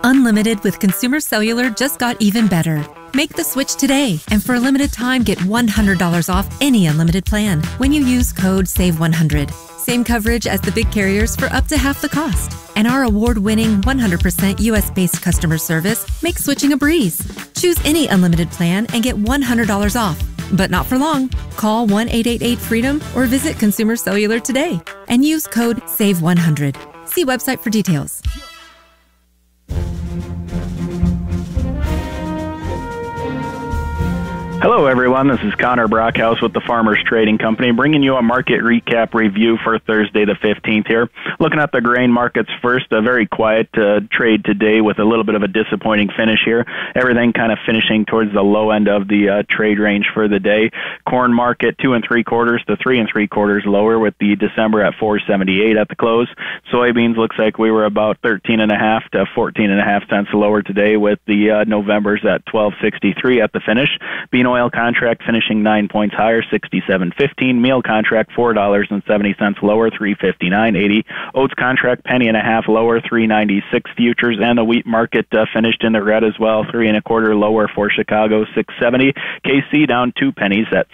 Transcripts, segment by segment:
Unlimited with Consumer Cellular just got even better. Make the switch today, and for a limited time, get $100 off any unlimited plan when you use code SAVE100. Same coverage as the big carriers for up to half the cost. And our award-winning 100% US-based customer service makes switching a breeze. Choose any unlimited plan and get $100 off. But not for long. Call 1-888-FREEDOM or visit Consumer Cellular today and use code SAVE100. See website for details. Hello, everyone. This is Connor Brockhouse with the Farmers Trading Company, bringing you a market recap review for Thursday the 15th here. Looking at the grain markets first, a very quiet trade today with a little bit of a disappointing finish here. Everything kind of finishing towards the low end of the trade range for the day. Corn market 2 3/4 to 3 3/4 lower, with the December at 4.78 at the close. Soybeans looks like we were about 13.5 to 14.5 cents lower today, with the Novembers at 12.63 at the finish. Bean oil contract finishing 9 points higher, 67.15. Meal contract $4.70 lower, 359.80. Oats contract penny and a half lower, 396 futures. And the wheat market finished in the red as well, 3 1/4 lower for Chicago, 670. KC down 2 pennies at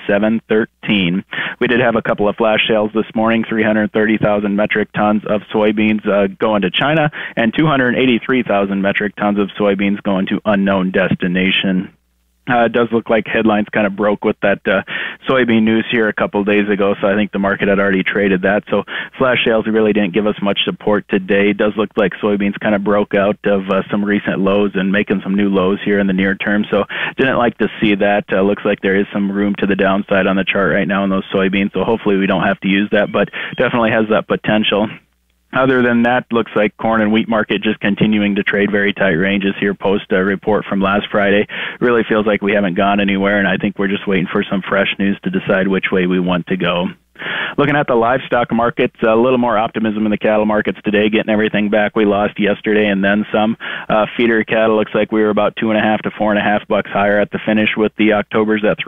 713. We did have a couple of flash sales this morning, 330,000 metric tons of soybeans going to China, and 283,000 metric tons of soybeans going to unknown destination. It does look like headlines kind of broke with that soybean news here a couple days ago, so I think the market had already traded that. So flash sales really didn't give us much support today. It does look like soybeans kind of broke out of some recent lows and making some new lows here in the near term, so didn't like to see that. Looks like there is some room to the downside on the chart right now in those soybeans, so hopefully we don't have to use that, but definitely has that potential. Other than that, looks like corn and wheat market just continuing to trade very tight ranges here post a report from last Friday. Really feels like we haven't gone anywhere, and I think we're just waiting for some fresh news to decide which way we want to go. Looking at the livestock markets, a little more optimism in the cattle markets today, getting everything back we lost yesterday and then some. Feeder cattle looks like we were about $2.5 to $4.5 higher at the finish, with the Octobers at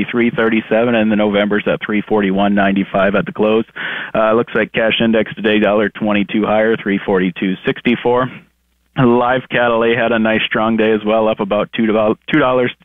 343.37 and the Novembers at 341.95 at the close. Looks like cash index today $1.22 higher, 342.64. Live cattle, they had a nice strong day as well, up about $2 to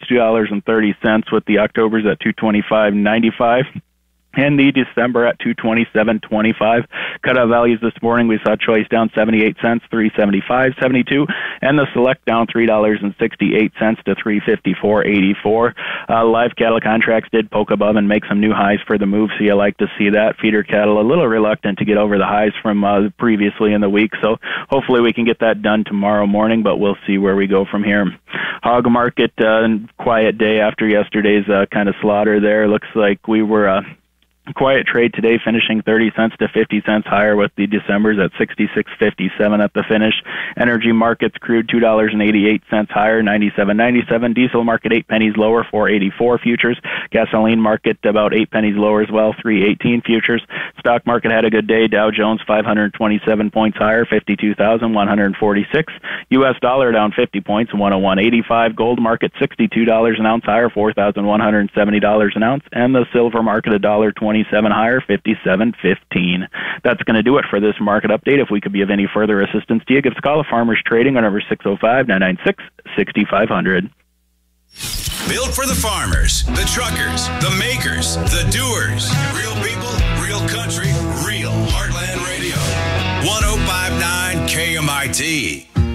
$2.30, with the Octobers at 225.95. And the December at 227.25. Cutout values this morning, we saw choice down 78 cents, 375.72, and the select down $3.68 to 354.84. Live cattle contracts did poke above and make some new highs for the move, so you like to see that. Feeder cattle a little reluctant to get over the highs from previously in the week, so hopefully we can get that done tomorrow morning, but we'll see where we go from here. Hog market, quiet day after yesterday's kind of slaughter there. Looks like we were quiet trade today, finishing 30 cents to 50 cents higher, with the Decembers at 66.57 at the finish. Energy markets, crude $2.88 higher, 97.97. Diesel market 8 pennies lower, 4.84 futures. Gasoline market about 8 pennies lower as well, 3.18 futures. Stock market had a good day. Dow Jones 527 points higher, 52,146. U.S. dollar down 50 points, 101.85. Gold market $62 an ounce higher, $4,170 an ounce. And the silver market $1.27 higher, 57.15. That's going to do it for this market update. If we could be of any further assistance to you, give us a call at Farmers Trading on number 605-996-6500. Built for the farmers, the truckers, the makers, the doers. Real people, real country, real Heartland Radio. 105.9 KMIT.